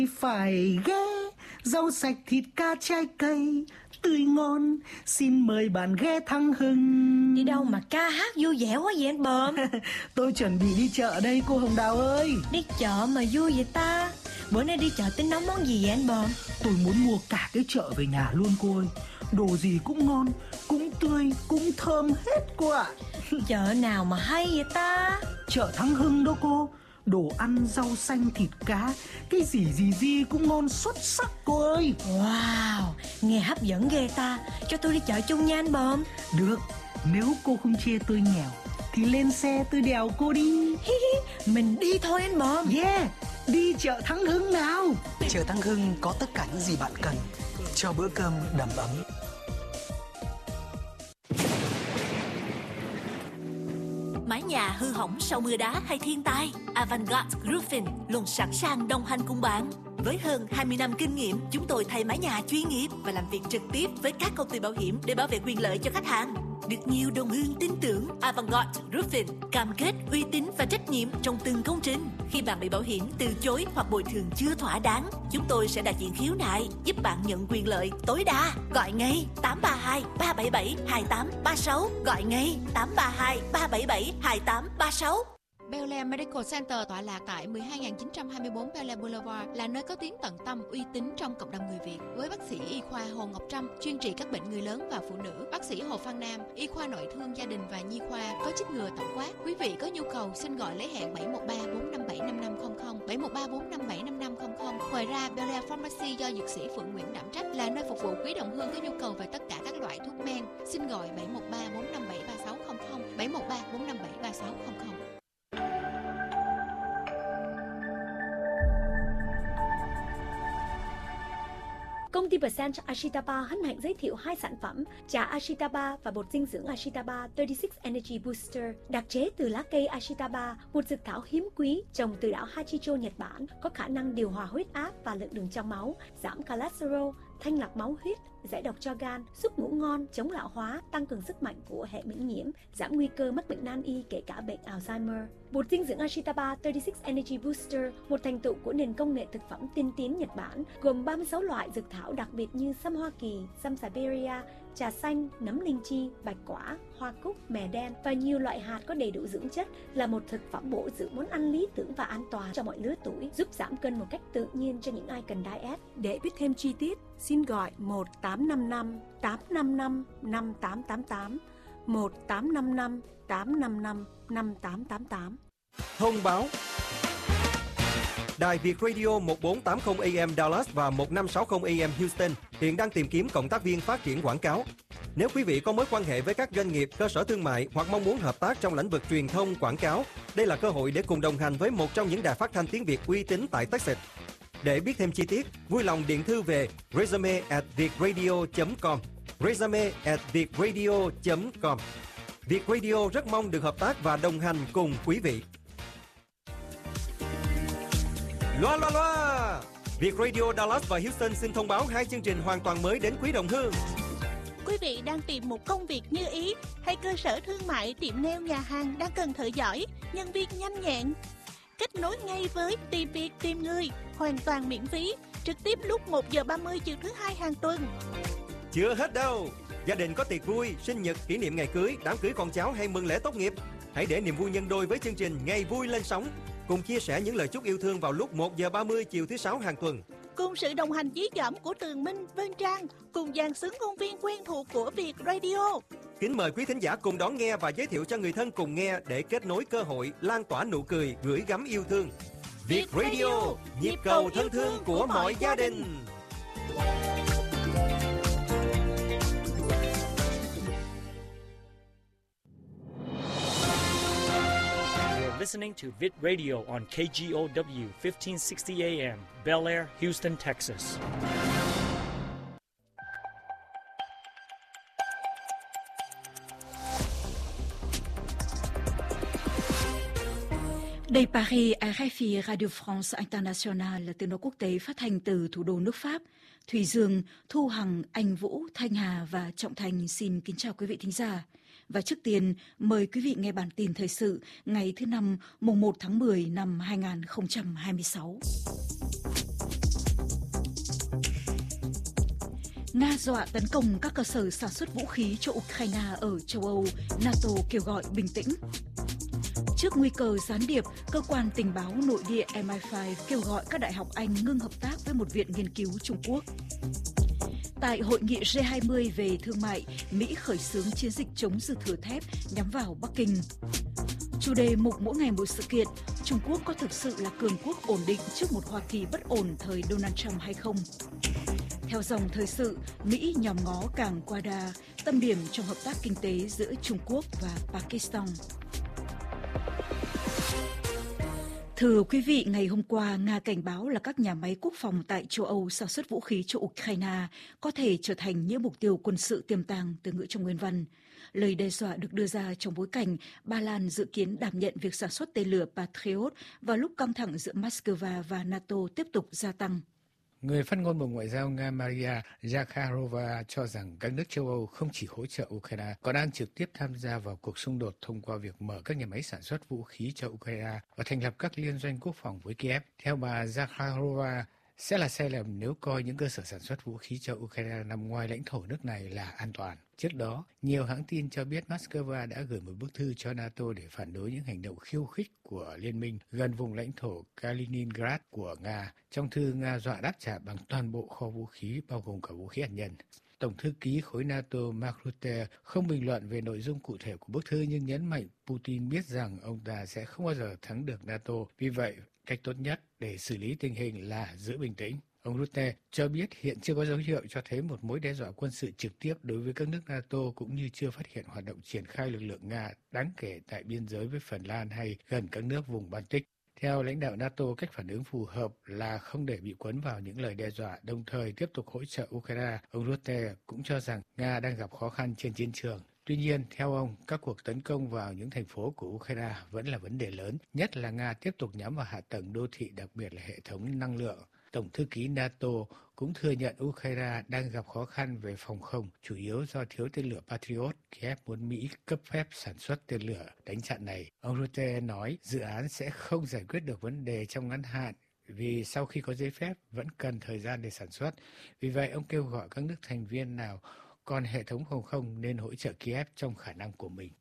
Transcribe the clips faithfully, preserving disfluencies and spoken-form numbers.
Phải ghé rau sạch thịt cá trái cây tươi ngon, xin mời bạn ghé Thắng Hưng. Đi đâu mà ca hát vui vẻ quá vậy anh Bờm? Tôi chuẩn bị đi chợ đây cô Hồng Đào ơi. Đi chợ mà vui vậy ta? Bữa nay đi chợ tính nấu món gì vậy anh Bờm? Tôi muốn mua cả cái chợ về nhà luôn cô ơi. Đồ gì cũng ngon, cũng tươi, cũng thơm hết cô ạ. Chợ nào mà hay vậy ta? Chợ Thắng Hưng đó cô. Đồ ăn, rau xanh, thịt cá, cái gì gì gì cũng ngon xuất sắc cô ơi. Wow, nghe hấp dẫn ghê ta. Cho tôi đi chợ chung nha anh Bờm. Được, nếu cô không chê tôi nghèo thì lên xe tôi đèo cô đi. Mình đi thôi anh Bờm. Yeah, đi chợ Thắng Hưng nào. Chợ Thắng Hưng có tất cả những gì bạn cần cho bữa cơm đầm ấm. Mái nhà hư hỏng sau mưa đá hay thiên tai, Avantgarde Roofing luôn sẵn sàng đồng hành cùng bạn. Với hơn hai mươi năm kinh nghiệm, chúng tôi thay mái nhà chuyên nghiệp và làm việc trực tiếp với các công ty bảo hiểm để bảo vệ quyền lợi cho khách hàng. Được nhiều đồng hương tin tưởng, Avantgarde Roofing cam kết uy tín và trách nhiệm trong từng công trình. Khi bạn bị bảo hiểm từ chối hoặc bồi thường chưa thỏa đáng, chúng tôi sẽ đại diện khiếu nại, giúp bạn nhận quyền lợi tối đa. Gọi ngay tám ba hai ba bảy bảy hai tám ba sáu, gọi ngay tám ba hai ba bảy bảy hai tám ba sáu. Bel Air Medical Center tọa lạc tại mười hai nghìn chín trăm hai mươi tư Bel Air Boulevard là nơi có tiếng tận tâm uy tín trong cộng đồng người Việt. Với bác sĩ y khoa Hồ Ngọc Trâm chuyên trị các bệnh người lớn và phụ nữ, bác sĩ Hồ Phan Nam y khoa nội thương gia đình và nhi khoa có chích ngừa tổng quát. Quý vị có nhu cầu xin gọi lấy hẹn bảy một ba bốn năm bảy năm năm không không, bảy một ba bốn năm bảy năm năm không không. Ngoài ra, Bel Air Pharmacy do dược sĩ Phượng Nguyễn đảm trách là nơi phục vụ quý đồng hương có nhu cầu về tất cả các loại thuốc men. Xin gọi bảy một ba bốn năm bảy ba sáu không không, bảy một ba bốn năm bảy ba sáu không không. Công ty Percent Ashitaba hân hạnh giới thiệu hai sản phẩm trà Ashitaba và bột dinh dưỡng Ashitaba ba mươi sáu Energy Booster, đặc chế từ lá cây Ashitaba, một dược thảo hiếm quý trồng từ đảo Hachicho, Nhật Bản, có khả năng điều hòa huyết áp và lượng đường trong máu, giảm cholesterol, thanh lọc máu huyết, giải độc cho gan, giúp ngủ ngon, chống lão hóa, tăng cường sức mạnh của hệ miễn nhiễm, giảm nguy cơ mắc bệnh nan y kể cả bệnh Alzheimer. Bột dinh dưỡng Ashitaba ba mươi sáu Energy Booster, một thành tựu của nền công nghệ thực phẩm tiên tiến Nhật Bản, gồm ba mươi sáu loại dược thảo đặc biệt như sâm Hoa Kỳ, sâm Siberia, trà xanh, nấm linh chi, bạch quả, hoa cúc, mè đen và nhiều loại hạt có đầy đủ dưỡng chất, là một thực phẩm bổ dưỡng món ăn lý tưởng và an toàn cho mọi lứa tuổi, giúp giảm cân một cách tự nhiên cho những ai cần diet. Để biết thêm chi tiết, xin gọi một tám năm năm tám năm năm năm tám tám tám, một tám năm năm tám năm năm năm tám tám tám. Thông báo: Đài Việt Radio một bốn tám không A M Dallas và một năm sáu không A M Houston hiện đang tìm kiếm cộng tác viên phát triển quảng cáo. Nếu quý vị có mối quan hệ với các doanh nghiệp, cơ sở thương mại hoặc mong muốn hợp tác trong lĩnh vực truyền thông quảng cáo, đây là cơ hội để cùng đồng hành với một trong những đài phát thanh tiếng Việt uy tín tại Texas. Để biết thêm chi tiết, vui lòng điện thư về resume at vietradio chấm com, resume at vietradio chấm com. Việt Radio rất mong được hợp tác và đồng hành cùng quý vị. Loa loa loa! Việt Radio Dallas và Houston xin thông báo hai chương trình hoàn toàn mới đến quý đồng hương. Quý vị đang tìm một công việc như ý hay cơ sở thương mại, tiệm nail, nhà hàng đang cần thợ giỏi, nhân viên nhanh nhẹn. Kết nối ngay với Tìm Việc Tìm Người, hoàn toàn miễn phí, trực tiếp lúc một giờ ba mươi chiều thứ hai hàng tuần. Chưa hết đâu! Gia đình có tiệc vui, sinh nhật, kỷ niệm ngày cưới, đám cưới con cháu hay mừng lễ tốt nghiệp, hãy để niềm vui nhân đôi với chương trình Ngày Vui lên sóng. Cùng chia sẻ những lời chúc yêu thương vào lúc một giờ ba mươi chiều thứ sáu hàng tuần. Cùng sự đồng hành dí dỏm của Tường Minh, Vân Trang, cùng dàn xứng ngôn viên quen thuộc của Việt Radio. Kính mời quý thính giả cùng đón nghe và giới thiệu cho người thân cùng nghe để kết nối cơ hội, lan tỏa nụ cười, gửi gắm yêu thương. Việt Radio, nhịp cầu thân thương của mọi gia đình. Listening to Vit Radio on K G O W fifteen sixty A M, Bel Air, Houston, Texas. Đây Paris, R F I Radio France International, tiếng nói quốc tế phát thanh từ thủ đô nước Pháp. Thùy Dương, Thu Hằng, Anh Vũ, Thanh Hà và Trọng Thành xin kính chào quý vị thính giả. Và trước tiên, mời quý vị nghe bản tin thời sự ngày thứ năm, mùng một tháng mười năm hai nghìn không trăm hai mươi sáu. Nga dọa tấn công các cơ sở sản xuất vũ khí cho Ukraine ở châu Âu, NATO kêu gọi bình tĩnh. Trước nguy cơ gián điệp, cơ quan tình báo nội địa em i năm kêu gọi các đại học Anh ngưng hợp tác với một viện nghiên cứu Trung Quốc. Tại hội nghị G hai mươi về thương mại, Mỹ khởi xướng chiến dịch chống dư thừa thép nhắm vào Bắc Kinh. Chủ đề mục mỗi ngày một sự kiện, Trung Quốc có thực sự là cường quốc ổn định trước một Hoa Kỳ bất ổn thời Donald Trump hay không? Theo dòng thời sự, Mỹ nhòm ngó cảng Gwadar, tâm điểm trong hợp tác kinh tế giữa Trung Quốc và Pakistan. Thưa quý vị, ngày hôm qua, Nga cảnh báo là các nhà máy quốc phòng tại châu Âu sản xuất vũ khí cho Ukraine có thể trở thành những mục tiêu quân sự tiềm tàng, từ ngữ trong nguyên văn. Lời đe dọa được đưa ra trong bối cảnh Ba Lan dự kiến đảm nhận việc sản xuất tên lửa Patriot vào lúc căng thẳng giữa Moscow và NATO tiếp tục gia tăng. Người phát ngôn Bộ Ngoại giao Nga Maria Zakharova cho rằng các nước châu Âu không chỉ hỗ trợ Ukraine, còn đang trực tiếp tham gia vào cuộc xung đột thông qua việc mở các nhà máy sản xuất vũ khí cho Ukraine và thành lập các liên doanh quốc phòng với Kiev. Theo bà Zakharova, sẽ là sai lầm nếu coi những cơ sở sản xuất vũ khí cho Ukraine nằm ngoài lãnh thổ nước này là an toàn. Trước đó, nhiều hãng tin cho biết Moscow đã gửi một bức thư cho NATO để phản đối những hành động khiêu khích của liên minh gần vùng lãnh thổ Kaliningrad của Nga. Trong thư, Nga dọa đáp trả bằng toàn bộ kho vũ khí, bao gồm cả vũ khí hạt nhân. Tổng thư ký khối NATO Mark Rutte không bình luận về nội dung cụ thể của bức thư nhưng nhấn mạnh Putin biết rằng ông ta sẽ không bao giờ thắng được NATO. Vì vậy, cách tốt nhất để xử lý tình hình là giữ bình tĩnh. Ông Rutte cho biết hiện chưa có dấu hiệu cho thấy một mối đe dọa quân sự trực tiếp đối với các nước NATO, cũng như chưa phát hiện hoạt động triển khai lực lượng Nga đáng kể tại biên giới với Phần Lan hay gần các nước vùng Baltic. Theo lãnh đạo NATO, cách phản ứng phù hợp là không để bị cuốn vào những lời đe dọa, đồng thời tiếp tục hỗ trợ Ukraine. Ông Rutte cũng cho rằng Nga đang gặp khó khăn trên chiến trường. Tuy nhiên, theo ông, các cuộc tấn công vào những thành phố của Ukraine vẫn là vấn đề lớn, nhất là Nga tiếp tục nhắm vào hạ tầng đô thị, đặc biệt là hệ thống năng lượng. Tổng thư ký NATO cũng thừa nhận Ukraine đang gặp khó khăn về phòng không, chủ yếu do thiếu tên lửa Patriot. Kiev muốn Mỹ cấp phép sản xuất tên lửa đánh chặn này. Ông Rutte nói dự án sẽ không giải quyết được vấn đề trong ngắn hạn, vì sau khi có giấy phép vẫn cần thời gian để sản xuất. Vì vậy, ông kêu gọi các nước thành viên nào còn hệ thống phòng không nên hỗ trợ Kiev trong khả năng của mình.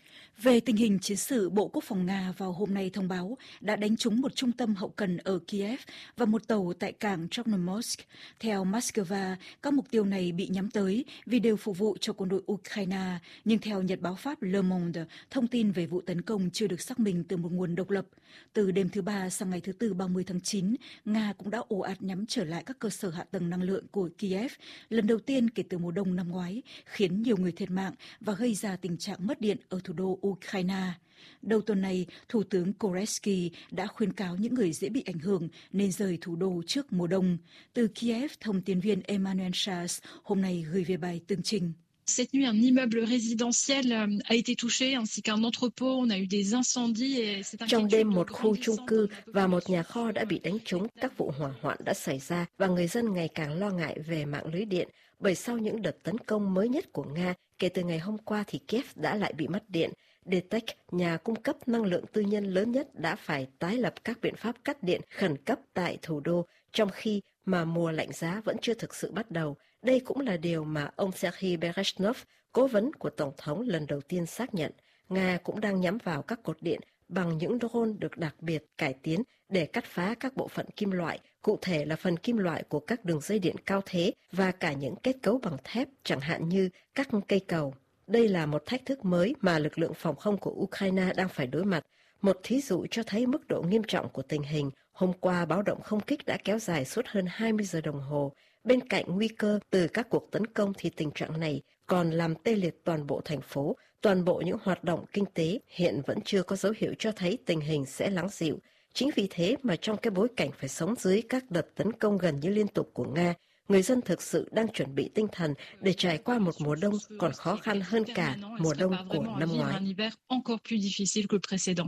Về tình hình chiến sự, Bộ Quốc phòng Nga vào hôm nay thông báo đã đánh trúng một trung tâm hậu cần ở Kiev và một tàu tại cảng Chornomorsk. Theo Moscow, các mục tiêu này bị nhắm tới vì đều phục vụ cho quân đội Ukraine, nhưng theo Nhật báo Pháp Le Monde, thông tin về vụ tấn công chưa được xác minh từ một nguồn độc lập. Từ đêm thứ Ba sang ngày thứ Tư ba mươi tháng chín, Nga cũng đã ồ ạt nhắm trở lại các cơ sở hạ tầng năng lượng của Kiev, lần đầu tiên kể từ mùa đông năm ngoái, khiến nhiều người thiệt mạng và gây ra tình trạng mất điện ở thủ đô Ukraine. Đầu tuần này, Thủ tướng Koretsky đã khuyến cáo những người dễ bị ảnh hưởng nên rời thủ đô trước mùa đông. Từ Kiev, thông tin viên Emmanuel Charles hôm nay gửi về bài tường trình. Cette nuit, un immeuble résidentiel a été touché, ainsi qu'un entrepôt. On a eu des incendies et c'est Trong đêm, một khu chung cư và một nhà kho đã bị đánh trúng. Các vụ hỏa hoạn đã xảy ra và người dân ngày càng lo ngại về mạng lưới điện. Bởi sau những đợt tấn công mới nhất của Nga, kể từ ngày hôm qua thì Kiev đã lại bị mất điện. đê tê e xê, nhà cung cấp năng lượng tư nhân lớn nhất, đã phải tái lập các biện pháp cắt điện khẩn cấp tại thủ đô, trong khi mà mùa lạnh giá vẫn chưa thực sự bắt đầu. Đây cũng là điều mà ông Serhiy Berezhnov, cố vấn của Tổng thống, lần đầu tiên xác nhận. Nga cũng đang nhắm vào các cột điện bằng những drone được đặc biệt cải tiến để cắt phá các bộ phận kim loại, cụ thể là phần kim loại của các đường dây điện cao thế và cả những kết cấu bằng thép, chẳng hạn như các cây cầu. Đây là một thách thức mới mà lực lượng phòng không của Ukraine đang phải đối mặt. Một thí dụ cho thấy mức độ nghiêm trọng của tình hình. Hôm qua, báo động không kích đã kéo dài suốt hơn hai mươi giờ đồng hồ. Bên cạnh nguy cơ từ các cuộc tấn công thì tình trạng này còn làm tê liệt toàn bộ thành phố, toàn bộ những hoạt động kinh tế. Hiện vẫn chưa có dấu hiệu cho thấy tình hình sẽ lắng dịu. Chính vì thế mà trong cái bối cảnh phải sống dưới các đợt tấn công gần như liên tục của Nga, người dân thực sự đang chuẩn bị tinh thần để trải qua một mùa đông còn khó khăn hơn cả mùa đông của năm ngoái.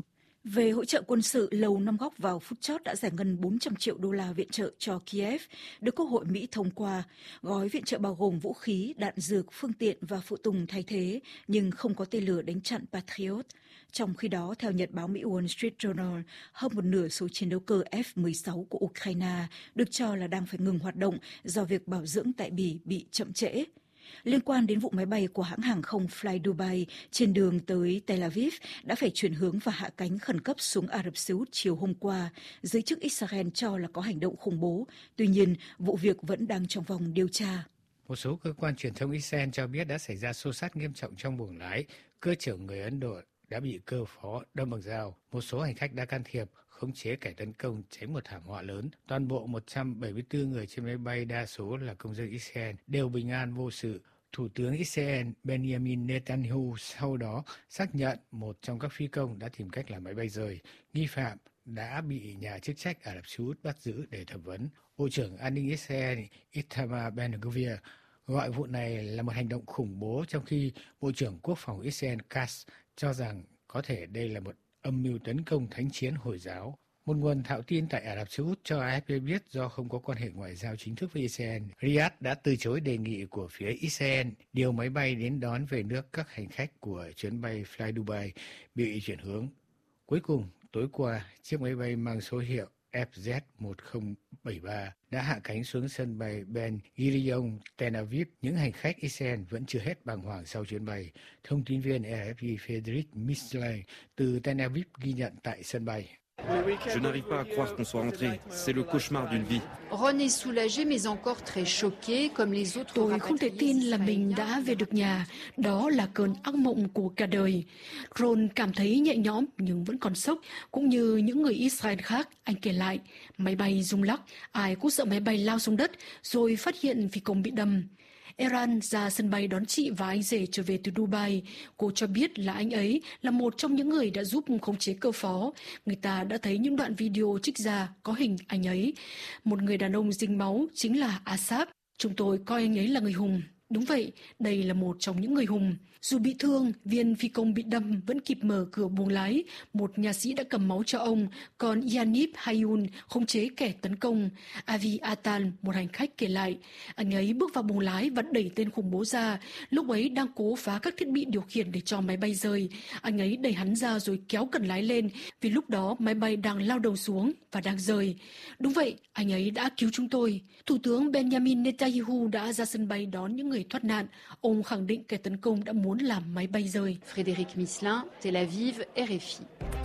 Về hỗ trợ quân sự, Lầu Năm Góc vào phút chót đã giải ngân bốn trăm triệu đô la viện trợ cho Kiev, được Quốc hội Mỹ thông qua. Gói viện trợ bao gồm vũ khí, đạn dược, phương tiện và phụ tùng thay thế, nhưng không có tên lửa đánh chặn Patriot. Trong khi đó, theo nhật báo Mỹ Wall Street Journal, hơn một nửa số chiến đấu cơ F mười sáu của Ukraine được cho là đang phải ngừng hoạt động do việc bảo dưỡng tại Bỉ bị chậm trễ. Liên quan đến vụ máy bay của hãng hàng không Fly Dubai trên đường tới Tel Aviv đã phải chuyển hướng và hạ cánh khẩn cấp xuống Ả Rập Xê Út chiều hôm qua, giới chức Israel cho là có hành động khủng bố. Tuy nhiên, vụ việc vẫn đang trong vòng điều tra. Một số cơ quan truyền thông Israel cho biết đã xảy ra xô xát nghiêm trọng trong buồng lái. Cơ trưởng người Ấn Độ đã bị cơ phó đâm bằng dao. Một số hành khách đã can thiệp, khống chế kẻ tấn công, tránh một thảm họa lớn. Toàn bộ một trăm bảy mươi tư người trên máy bay, đa số là công dân Israel, đều bình an vô sự. Thủ tướng Israel Benjamin Netanyahu sau đó xác nhận một trong các phi công đã tìm cách làm máy bay rơi. Nghi phạm đã bị nhà chức trách Ả Rập Xê Út bắt giữ để thẩm vấn. Bộ trưởng An ninh Israel Itamar Ben-Gvir gọi vụ này là một hành động khủng bố, trong khi Bộ trưởng Quốc phòng Israel Katz cho rằng có thể đây là một âm mưu tấn công thánh chiến Hồi giáo. Một nguồn thạo tin tại Ả Rập Xê Út cho a ép pê biết do không có quan hệ ngoại giao chính thức với Israel, Riyadh đã từ chối đề nghị của phía Israel điều máy bay đến đón về nước các hành khách của chuyến bay Fly Dubai bị chuyển hướng. Cuối cùng, tối qua, chiếc máy bay mang số hiệu F Z một không bảy ba đã hạ cánh xuống sân bay Ben Gurion, Tel Aviv. Những hành khách Israel vẫn chưa hết bàng hoàng sau chuyến bay. Thông tin viên a ép pê Frederic Misley từ Tel Aviv ghi nhận tại sân bay. Je n'arrive pas à croire qu'on soit rentré. C'est le cauchemar d'une vie. Ron est soulagé mais encore très choqué comme les autres. Tôi không thể tin là mình đã về được nhà. Đó là cơn ác mộng của cả đời. Ron cảm thấy nhẹ nhõm nhưng vẫn còn sốc, cũng như những người Israel khác. Anh kể lại, máy bay rung lắc, ai cũng sợ máy bay lao xuống đất, rồi phát hiện phi công bị đâm. Eran ra sân bay đón chị và anh rể trở về từ Dubai. Cô cho biết là anh ấy là một trong những người đã giúp khống chế cơ phó. Người ta đã thấy những đoạn video trích ra có hình anh ấy. Một người đàn ông dính máu chính là Asaf. Chúng tôi coi anh ấy là người hùng. Đúng vậy, đây là một trong những người hùng. Dù bị thương, viên phi công bị đâm vẫn kịp mở cửa buồng lái. Một nha sĩ đã cầm máu cho ông, còn Yanib Hayun khống chế kẻ tấn công. Avi Atan, một hành khách kể lại, anh ấy bước vào buồng lái và đẩy tên khủng bố ra. Lúc ấy đang cố phá các thiết bị điều khiển để cho máy bay rơi. Anh ấy đẩy hắn ra rồi kéo cần lái lên, vì lúc đó máy bay đang lao đầu xuống và đang rơi. Đúng vậy, anh ấy đã cứu chúng tôi. Thủ tướng Benjamin Netanyahu đã ra sân bay đón những người thoát nạn. Ông khẳng định kẻ tấn công đã muốn làm máy bay rơi. Frédéric Mislin, Tel Aviv, R F I.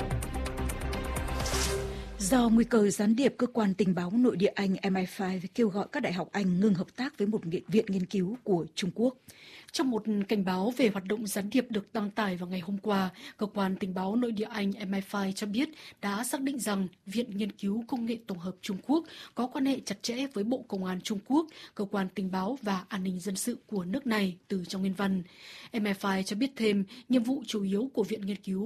Do nguy cơ gián điệp, cơ quan tình báo nội địa Anh M I năm kêu gọi các đại học Anh ngừng hợp tác với một viện nghiên cứu của Trung Quốc. Trong một cảnh báo về hoạt động gián điệp được đăng tải vào ngày hôm qua, cơ quan tình báo nội địa Anh M I năm cho biết đã xác định rằng Viện Nghiên cứu Công nghệ Tổng hợp Trung Quốc có quan hệ chặt chẽ với Bộ Công an Trung Quốc, cơ quan tình báo và an ninh dân sự của nước này, từ trong nguyên văn. M I năm cho biết thêm, nhiệm vụ chủ yếu của Viện Nghiên cứu